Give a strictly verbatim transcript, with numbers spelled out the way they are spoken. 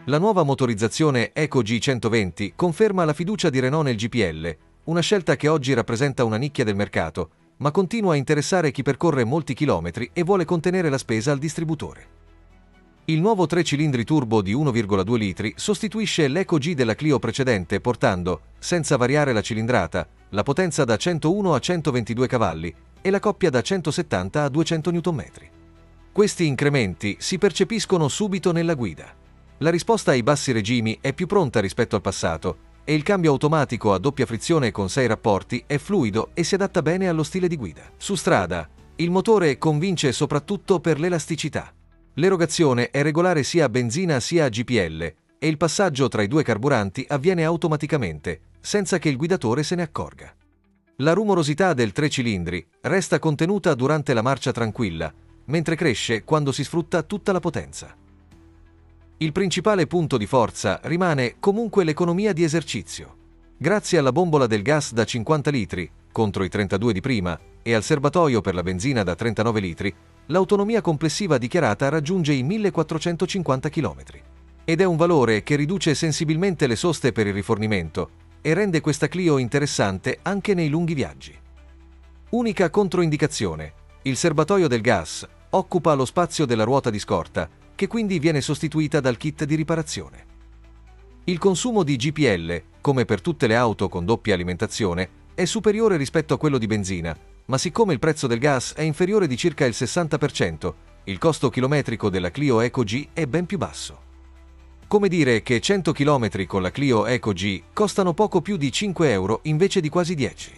La nuova motorizzazione Eco G centoventi conferma la fiducia di Renault nel G P L, una scelta che oggi rappresenta una nicchia del mercato, ma continua a interessare chi percorre molti chilometri e vuole contenere la spesa al distributore. Il nuovo tre cilindri turbo di uno virgola due litri sostituisce l'Eco G della Clio precedente portando, senza variare la cilindrata, la potenza da centouno a centoventidue cavalli e la coppia da centosettanta a duecento newton metri. Questi incrementi si percepiscono subito nella guida. La risposta ai bassi regimi è più pronta rispetto al passato e il cambio automatico a doppia frizione con sei rapporti è fluido e si adatta bene allo stile di guida. Su strada, il motore convince soprattutto per l'elasticità. L'erogazione è regolare sia a benzina sia a G P L e il passaggio tra i due carburanti avviene automaticamente, senza che il guidatore se ne accorga. La rumorosità del tre cilindri resta contenuta durante la marcia tranquilla, mentre cresce quando si sfrutta tutta la potenza. Il principale punto di forza rimane comunque l'economia di esercizio. Grazie alla bombola del gas da cinquanta litri, contro i trentadue di prima, e al serbatoio per la benzina da trentanove litri, l'autonomia complessiva dichiarata raggiunge i millequattrocentocinquanta chilometri. Ed è un valore che riduce sensibilmente le soste per il rifornimento e rende questa Clio interessante anche nei lunghi viaggi. Unica controindicazione: il serbatoio del gas occupa lo spazio della ruota di scorta, che quindi viene sostituita dal kit di riparazione. Il consumo di G P L, come per tutte le auto con doppia alimentazione, è superiore rispetto a quello di benzina, ma siccome il prezzo del gas è inferiore di circa il sessanta per cento, il costo chilometrico della Clio Eco G è ben più basso. Come dire che cento chilometri con la Clio Eco G costano poco più di cinque euro invece di quasi dieci.